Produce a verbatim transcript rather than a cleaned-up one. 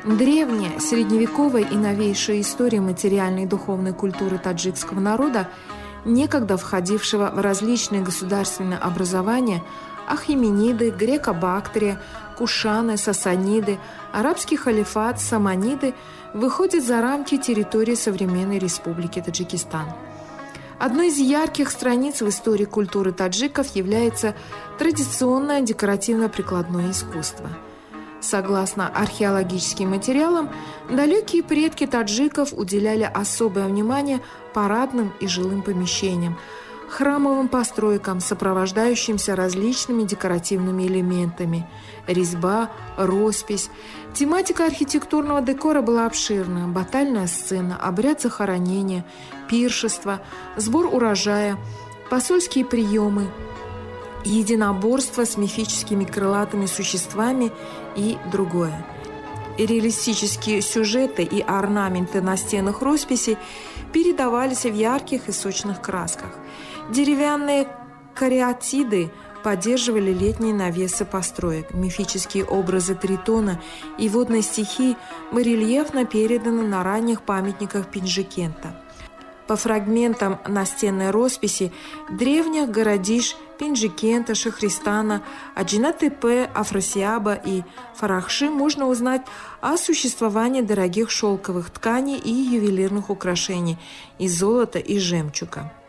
Древняя, средневековая и новейшая история материальной и духовной культуры таджикского народа, некогда входившего в различные государственные образования, ахемениды, греко-бактрия, кушаны, сасаниды, арабский халифат, саманиды, выходит за рамки территории современной республики Таджикистан. Одной из ярких страниц в истории культуры таджиков является традиционное декоративно-прикладное искусство. Согласно археологическим материалам, далекие предки таджиков уделяли особое внимание парадным и жилым помещениям, храмовым постройкам, сопровождающимся различными декоративными элементами – резьба, роспись. Тематика архитектурного декора была обширная: батальная сцена, обряд захоронения, пиршество, сбор урожая, посольские приемы, единоборство с мифическими крылатыми существами и другое. И реалистические сюжеты и орнаменты настенных росписей передавались в ярких и сочных красках. Деревянные кариатиды поддерживали летние навесы построек. Мифические образы Тритона и водной стихии барельефно переданы на ранних памятниках Пинджикента. По фрагментам настенной росписи древних городищ Пинджикента, Шахристана, Аджина-Тепе, Афросиаба и Фарахши можно узнать о существовании дорогих шелковых тканей и ювелирных украшений из золота и жемчуга.